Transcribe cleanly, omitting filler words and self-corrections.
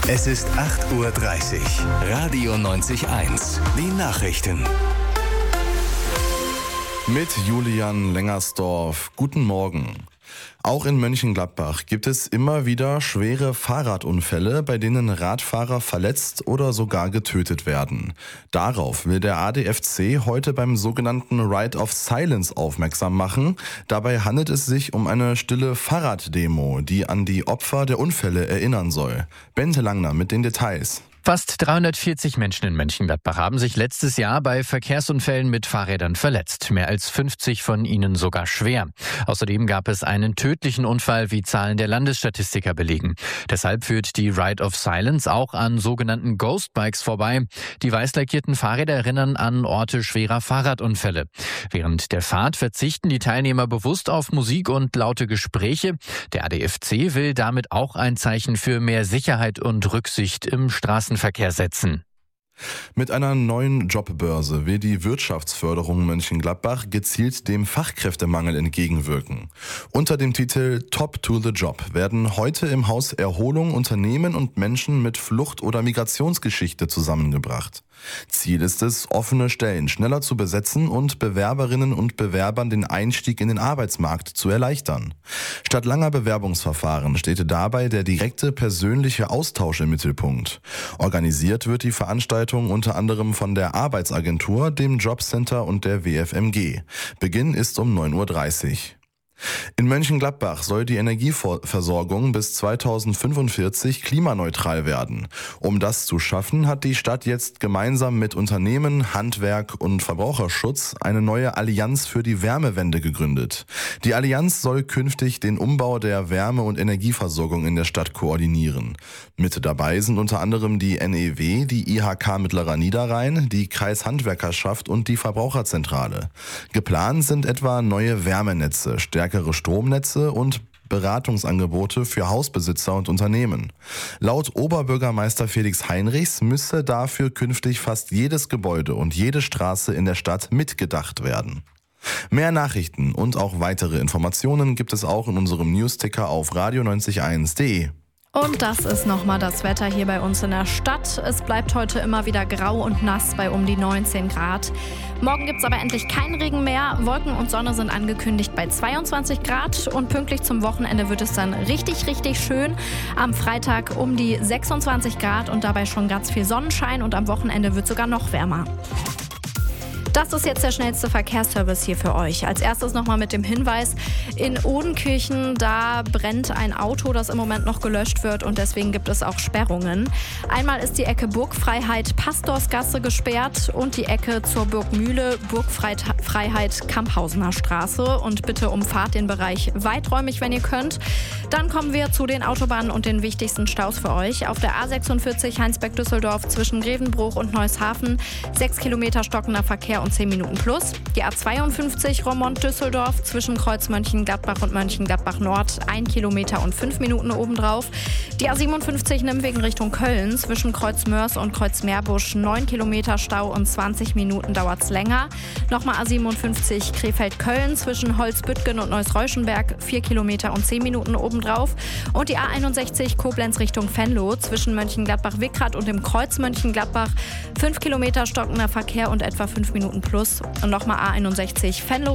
Es ist 8:30 Uhr. Radio 90.1. Die Nachrichten. Mit Julian Lengersdorf. Guten Morgen. Auch in Mönchengladbach gibt es immer wieder schwere Fahrradunfälle, bei denen Radfahrer verletzt oder sogar getötet werden. Darauf will der ADFC heute beim sogenannten Ride of Silence aufmerksam machen. Dabei handelt es sich um eine stille Fahrraddemo, die an die Opfer der Unfälle erinnern soll. Bente Langner mit den Details. Fast 340 Menschen in Mönchengladbach haben sich letztes Jahr bei Verkehrsunfällen mit Fahrrädern verletzt. Mehr als 50 von ihnen sogar schwer. Außerdem gab es einen tödlichen Unfall, wie Zahlen der Landesstatistiker belegen. Deshalb führt die Ride of Silence auch an sogenannten Ghost Bikes vorbei. Die weiß lackierten Fahrräder erinnern an Orte schwerer Fahrradunfälle. Während der Fahrt verzichten die Teilnehmer bewusst auf Musik und laute Gespräche. Der ADFC will damit auch ein Zeichen für mehr Sicherheit und Rücksicht im Straßenverkehr setzen. Mit einer neuen Jobbörse will die Wirtschaftsförderung Mönchengladbach gezielt dem Fachkräftemangel entgegenwirken. Unter dem Titel Top to the Job werden heute im Haus Erholung Unternehmen und Menschen mit Flucht- oder Migrationsgeschichte zusammengebracht. Ziel ist es, offene Stellen schneller zu besetzen und Bewerberinnen und Bewerbern den Einstieg in den Arbeitsmarkt zu erleichtern. Statt langer Bewerbungsverfahren steht dabei der direkte persönliche Austausch im Mittelpunkt. Organisiert wird die Veranstaltung unter anderem von der Arbeitsagentur, dem Jobcenter und der WFMG. Beginn ist um 9:30 Uhr. In Mönchengladbach soll die Energieversorgung bis 2045 klimaneutral werden. Um das zu schaffen, hat die Stadt jetzt gemeinsam mit Unternehmen, Handwerk und Verbraucherschutz eine neue Allianz für die Wärmewende gegründet. Die Allianz soll künftig den Umbau der Wärme- und Energieversorgung in der Stadt koordinieren. Mit dabei sind unter anderem die NEW, die IHK Mittlerer Niederrhein, die Kreishandwerkerschaft und die Verbraucherzentrale. Geplant sind etwa neue Wärmenetze, stärkere Stromnetze und Beratungsangebote für Hausbesitzer und Unternehmen. Laut Oberbürgermeister Felix Heinrichs müsse dafür künftig fast jedes Gebäude und jede Straße in der Stadt mitgedacht werden. Mehr Nachrichten und auch weitere Informationen gibt es auch in unserem Newsticker auf radio901.de. Und das ist nochmal das Wetter hier bei uns in der Stadt. Es bleibt heute immer wieder grau und nass bei um die 19 Grad. Morgen gibt es aber endlich keinen Regen mehr. Wolken und Sonne sind angekündigt bei 22 Grad. Und pünktlich zum Wochenende wird es dann richtig, richtig schön. Am Freitag um die 26 Grad und dabei schon ganz viel Sonnenschein. Und am Wochenende wird es sogar noch wärmer. Das ist jetzt der schnellste Verkehrsservice hier für euch. Als erstes nochmal mit dem Hinweis, in Odenkirchen, da brennt ein Auto, das im Moment noch gelöscht wird und deswegen gibt es auch Sperrungen. Einmal ist die Ecke Burgfreiheit Pastorsgasse gesperrt und die Ecke zur Burgmühle Burgfreiheit Kamphausener Straße und bitte umfahrt den Bereich weiträumig, wenn ihr könnt. Dann kommen wir zu den Autobahnen und den wichtigsten Staus für euch. Auf der A46 Heinsberg-Düsseldorf zwischen Grevenbruch und Neushafen 6 Kilometer stockender Verkehr und 10 Minuten plus. Die A52 Roermond-Düsseldorf zwischen Kreuz Mönchengladbach und Mönchengladbach Nord 1 Kilometer und 5 Minuten obendrauf. Die A57 Nimwegen Richtung Köln zwischen Kreuz Mörs und Kreuz Meerbusch 9 Kilometer Stau und 20 Minuten dauert's länger. Nochmal A57 Krefeld-Köln zwischen Holzbüttgen und Neuss-Reuschenberg 4 Kilometer und 10 Minuten obendrauf. Und die A61 Koblenz Richtung Venlo zwischen Mönchengladbach-Wickrath und dem Kreuz Mönchengladbach 5 Kilometer stockender Verkehr und etwa 5 Minuten plus. Und nochmal A61 Venlo